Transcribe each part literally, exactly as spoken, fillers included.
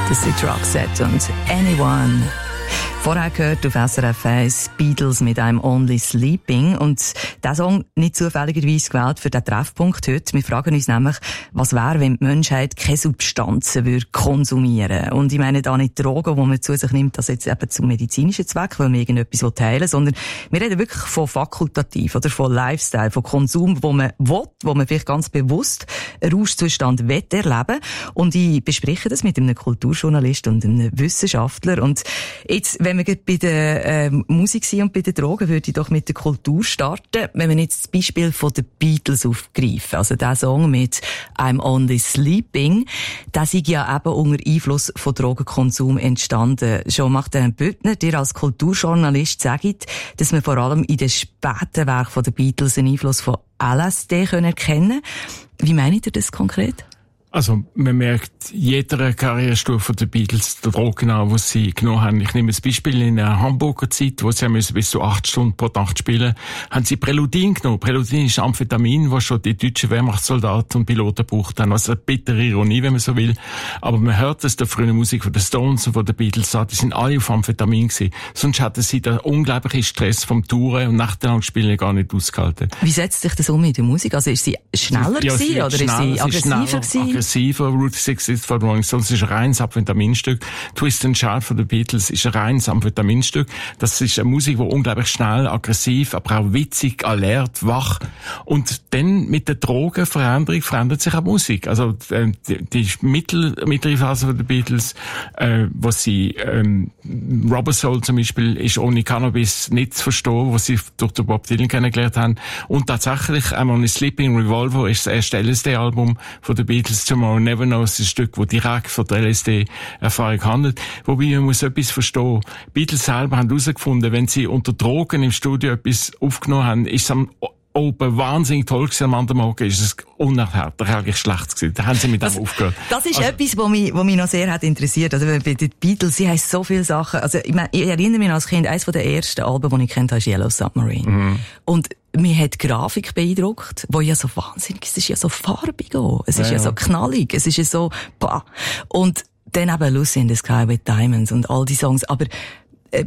Das sind Roxette und Anyone. Vorher gehört auf S R F eins Beatles mit einem Only Sleeping. Und dieser Song nicht zufälligerweise gewählt für den Treffpunkt heute. Wir fragen uns nämlich, was wäre, wenn die Menschheit keine Substanzen würde konsumieren. Und ich meine da nicht Drogen, die man zu sich nimmt, das jetzt eben zum medizinischen Zweck, weil man irgendetwas teilen will, sondern wir reden wirklich von fakultativ oder von Lifestyle, von Konsum, wo man will, wo man vielleicht ganz bewusst einen Rauschzustand will erleben. Und ich bespreche das mit einem Kulturjournalist und einem Wissenschaftler. Und jetzt, wenn wir bei der äh, Musik sind und bei den Drogen, würde ich doch mit der Kultur starten. Wenn wir jetzt das Beispiel von den Beatles aufgreifen, also der Song mit I'm Only Sleeping, der ist ja eben unter Einfluss von Drogenkonsum entstanden. Schon macht Herr Büttner, dir als Kulturjournalist sagt, dass man vor allem in den späten Werken der Beatles einen Einfluss von L S D erkennen können. Wie meint ihr das konkret? Also, man merkt jeder Karrierestufe der Beatles die Drogen an, die sie genommen haben. Ich nehme das Beispiel in der Hamburger Zeit, wo sie müssen bis zu acht Stunden pro Nacht spielen, haben sie Preludin genommen. Preludin ist Amphetamin, was schon die deutschen Wehrmachtssoldaten und Piloten braucht haben. Also eine bittere Ironie, wenn man so will. Aber man hört es der frühen Musik von den Stones und von den Beatles an, die sind alle auf Amphetamin gewesen. Sonst hatten sie den unglaublichen Stress vom Touren und nächtelang Spielen gar nicht ausgehalten. Wie setzt sich das um in der Musik? Also ist sie schneller ja, gewesen, oder schneller, ist sie aggressiver gewesen? Route sixty-six von Rolling Stones ist ein reines Amphetaminstück. Twist and Shout von den Beatles ist ein reines Amphetaminstück. Das ist eine Musik, die unglaublich schnell, aggressiv, aber auch witzig, alert, wach. Und dann mit der Drogenveränderung verändert sich auch die Musik. Also die, die Mittel, mittlere Phase von den Beatles, äh, wo sie ähm, Rubber Soul zum Beispiel ist ohne Cannabis nicht zu verstehen, was sie durch den Bob Dylan kennengelernt haben. Und tatsächlich einmal in Sleeping Revolver ist das erste L S D-Album von den Beatles, Tomorrow Never Know, ist ein Stück, das direkt von der L S D-Erfahrung handelt. Wobei man muss etwas verstehen. Die Beatles selber haben herausgefunden, wenn sie unter Drogen im Studio etwas aufgenommen haben, ist es am oben wahnsinnig toll gewesen, am anderen Morgen ist es unerhört, eigentlich schlecht gewesen. Da haben sie mit dem aufgehört. Das ist also, etwas, was mich, was mich noch sehr hat interessiert. Also bei den Beatles, sie haben so viele Sachen. Also ich, meine, ich erinnere mich als Kind, eines der ersten Alben, die ich kennt habe, ist Yellow Submarine. Mhm. Und mir hat die Grafik beeindruckt, wo ja so wahnsinnig, es ist ja so farbig auch. Es ist ja, ja so knallig, es ist ja so, bah. Und dann eben Lucy in the Sky with Diamonds und all die Songs. Aber, äh,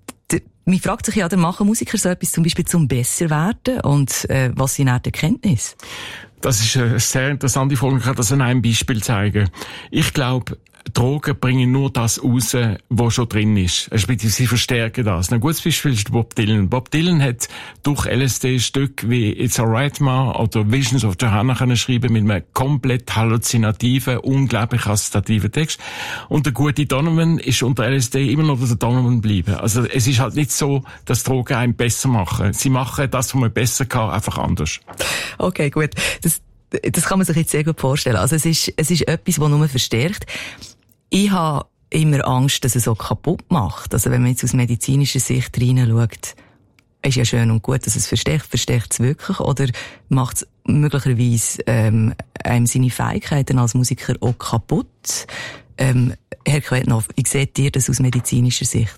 man fragt sich ja, oder machen Musiker so etwas zum Beispiel zum besser werden und äh, was sind auch die Erkenntnisse? Das ist eine sehr interessante Frage. Ich kann das an einem Beispiel zeigen. Ich glaube, Drogen bringen nur das raus, was schon drin ist. Sie verstärken das. Ein gutes Beispiel ist Bob Dylan. Bob Dylan hat durch L S D Stück wie It's Alright Ma oder Visions of Johanna können schreiben mit einem komplett halluzinativen, unglaublich assoziativen Text. Und der gute Donovan ist unter L S D immer noch der Donovan bleiben. Also es ist halt nicht so, dass Drogen einen besser machen. Sie machen das, was man besser kann, einfach anders. Okay, gut. Das, das kann man sich jetzt sehr gut vorstellen. Also es ist, es ist etwas, das nur verstärkt. Ich habe immer Angst, dass es so kaputt macht. Also wenn man jetzt aus medizinischer Sicht reinschaut, ist ja schön und gut, dass es verstärkt. Verstärkt es wirklich? Oder macht es möglicherweise ähm, einem seine Fähigkeiten als Musiker auch kaputt? Ähm, Herr Quetnow, wie seht ihr das aus medizinischer Sicht?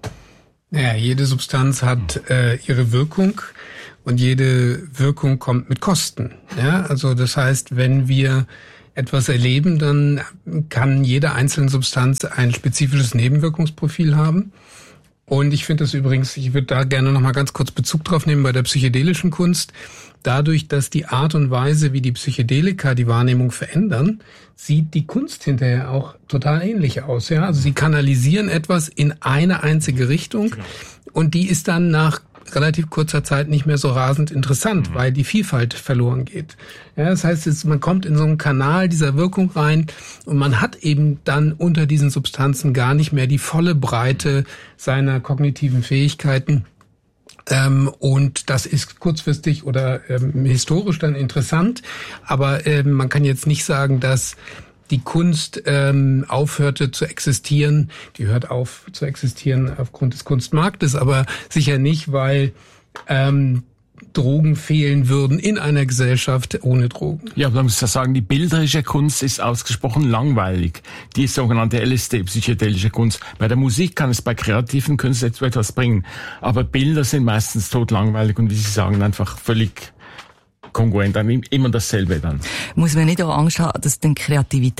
Ja, jede Substanz hat äh, ihre Wirkung und jede Wirkung kommt mit Kosten. Ja, also das heißt, wenn wir etwas erleben, dann kann jede einzelne Substanz ein spezifisches Nebenwirkungsprofil haben. Und ich finde das übrigens, ich würde da gerne noch mal ganz kurz Bezug drauf nehmen bei der psychedelischen Kunst. Dadurch, dass die Art und Weise, wie die Psychedelika die Wahrnehmung verändern, sieht die Kunst hinterher auch total ähnlich aus. Ja, also sie kanalisieren etwas in eine einzige Richtung und die ist dann nach relativ kurzer Zeit nicht mehr so rasend interessant, mhm. weil die Vielfalt verloren geht. Ja, das heißt, jetzt, man kommt in so einen Kanal dieser Wirkung rein und man hat eben dann unter diesen Substanzen gar nicht mehr die volle Breite seiner kognitiven Fähigkeiten. Ähm, und das ist kurzfristig oder ähm, historisch dann interessant, aber ähm, man kann jetzt nicht sagen, dass die Kunst ähm, aufhörte zu existieren. Die hört auf zu existieren aufgrund des Kunstmarktes, aber sicher nicht, weil ähm, Drogen fehlen würden in einer Gesellschaft ohne Drogen. Ja, man muss ja sagen, die bilderische Kunst ist ausgesprochen langweilig. Die sogenannte L S D, psychedelische Kunst. Bei der Musik kann es bei kreativen Künstlern etwas bringen, aber Bilder sind meistens totlangweilig und wie Sie sagen, einfach völlig kongruent, dann immer dasselbe dann. Muss man nicht auch Angst haben, dass dann Kreativität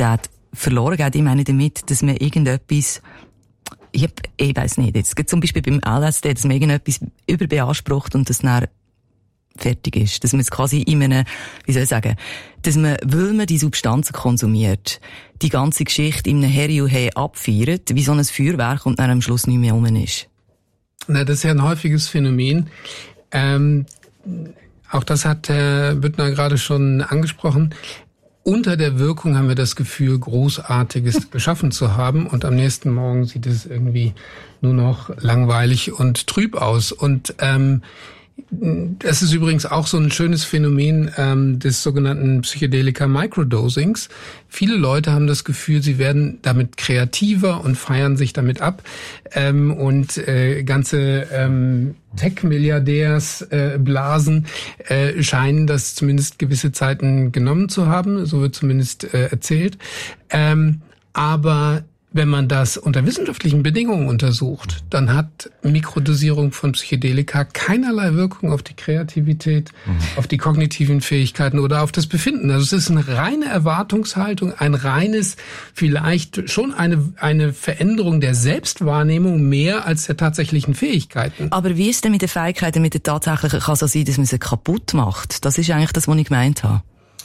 verloren geht. Ich meine damit, dass man irgendetwas, ich, hab, ich weiss nicht, jetzt geht zum Beispiel beim L S D, dass man irgendetwas überbeansprucht und das dann fertig ist. Dass man es quasi in einem, wie soll ich sagen, dass man, weil man die Substanzen konsumiert, die ganze Geschichte in einem Heri-U-Hey abfeiert, wie so ein Feuerwerk und dann am Schluss nicht mehr rum ist. Na, das ist ja ein häufiges Phänomen. Ähm, auch das hat Herr Büttner gerade schon angesprochen. Unter der Wirkung haben wir das Gefühl, Großartiges geschaffen zu haben, und am nächsten Morgen sieht es irgendwie nur noch langweilig und trüb aus. Und ähm, das ist übrigens auch so ein schönes Phänomen ähm, des sogenannten Psychedelika-Microdosings. Viele Leute haben das Gefühl, sie werden damit kreativer und feiern sich damit ab. Ähm, und äh, ganze ähm, Tech-Milliardärsblasen äh, äh, scheinen das zumindest gewisse Zeiten genommen zu haben. So wird zumindest äh, erzählt. Ähm, aber wenn man das unter wissenschaftlichen Bedingungen untersucht, dann hat Mikrodosierung von Psychedelika keinerlei Wirkung auf die Kreativität, mhm. auf die kognitiven Fähigkeiten oder auf das Befinden. Also es ist eine reine Erwartungshaltung, ein reines, vielleicht schon eine eine Veränderung der Selbstwahrnehmung mehr als der tatsächlichen Fähigkeiten. Aber wie ist denn mit den Fähigkeiten, mit den tatsächlichen, kann es so sein, dass man sie kaputt macht? Das ist eigentlich das, was ich gemeint habe.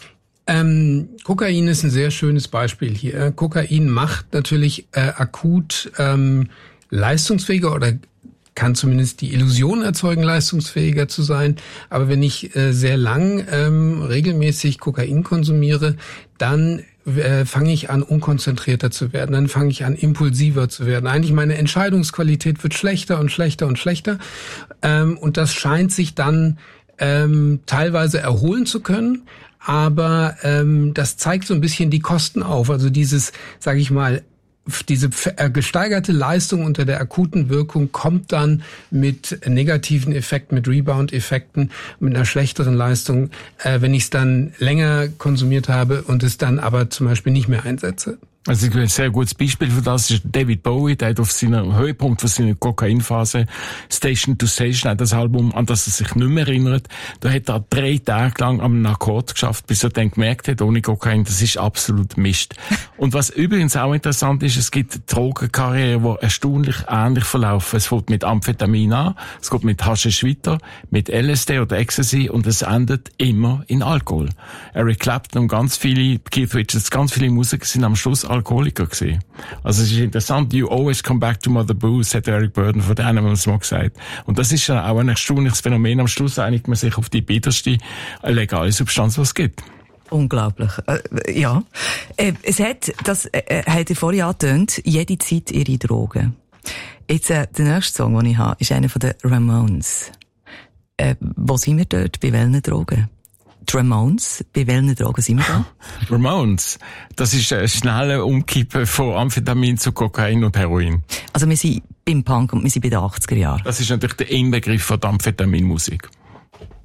Ähm, Kokain ist ein sehr schönes Beispiel hier. Kokain macht natürlich äh, akut ähm, leistungsfähiger oder kann zumindest die Illusion erzeugen, leistungsfähiger zu sein. Aber wenn ich äh, sehr lang ähm, regelmäßig Kokain konsumiere, dann äh, fange ich an, unkonzentrierter zu werden. Dann fange ich an, impulsiver zu werden. Eigentlich meine Entscheidungsqualität wird schlechter und schlechter und schlechter. Ähm, und das scheint sich dann ähm, teilweise erholen zu können. Aber ähm, das zeigt so ein bisschen die Kosten auf. Also dieses, sage ich mal, diese gesteigerte Leistung unter der akuten Wirkung kommt dann mit negativen Effekten, mit Rebound-Effekten, mit einer schlechteren Leistung, äh, wenn ich es dann länger konsumiert habe und es dann aber zum Beispiel nicht mehr einsetze. Also ein sehr gutes Beispiel für das ist David Bowie, der hat auf seinem Höhepunkt von seiner Kokainphase Station to Station, hat das Album, an das er sich nicht mehr erinnert, da hat er drei Tage lang am Akkord geschafft, bis er dann gemerkt hat, ohne Kokain, das ist absolut Mist. Und was übrigens auch interessant ist, es gibt Drogenkarrieren, die erstaunlich ähnlich verlaufen. Es fängt mit Amphetamin an, es geht mit Haschisch weiter, mit L S D oder Ecstasy und es endet immer in Alkohol. Eric Clapton und ganz viele, Keith Richards, ganz viele Musiker sind am Schluss Alkoholiker gewesen. Also es ist interessant, you always come back to Mother Booze, hat Eric Burdon von den Animals mal gesagt. Und das ist auch ein erstaunliches Phänomen. Am Schluss einigt man sich auf die bitterste legale Substanz, was es gibt. Unglaublich. Äh, ja. Äh, es hat, das äh, hat ihr vorhin angetönt, jede Zeit ihre Drogen. Jetzt, äh, der nächste Song, den ich habe, ist einer von den Ramones. Äh, wo sind wir dort? Bei welchen Drogen? Die Ramones, bei welchen Drogen sind wir da? Ramones, das ist ein schneller Umkippen von Amphetamin zu Kokain und Heroin. Also wir sind beim Punk und wir sind bei den achtziger Jahren. Das ist natürlich der Inbegriff von der Amphetaminmusik.